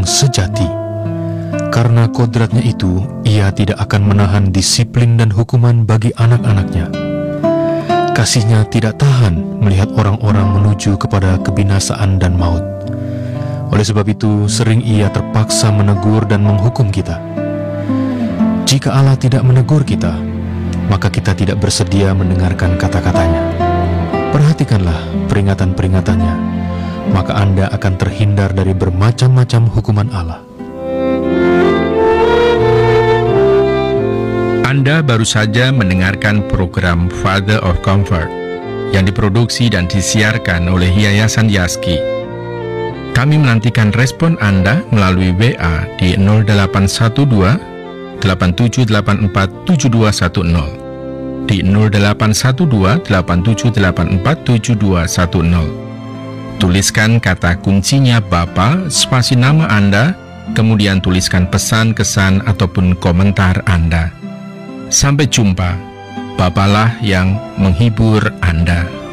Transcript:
yang sejati. Karena kodratnya itu, Ia tidak akan menahan disiplin dan hukuman bagi anak-anaknya. Kasih-Nya tidak tahan melihat orang-orang menuju kepada kebinasaan dan maut. Oleh sebab itu, sering Ia terpaksa menegur dan menghukum kita. Jika Allah tidak menegur kita, maka kita tidak bersedia mendengarkan kata-katanya. Perhatikanlah peringatan-peringatannya, maka Anda akan terhindar dari bermacam-macam hukuman Allah. Anda baru saja mendengarkan program Father of Comfort yang diproduksi dan disiarkan oleh Yayasan Yaski. Kami menantikan respon Anda melalui WA di 0812 8784 7210, di 0812 8784 7210. Tuliskan kata kuncinya Bapa, spasi nama Anda, kemudian tuliskan pesan, kesan, ataupun komentar Anda. Sampai jumpa. Bapalah yang menghibur Anda.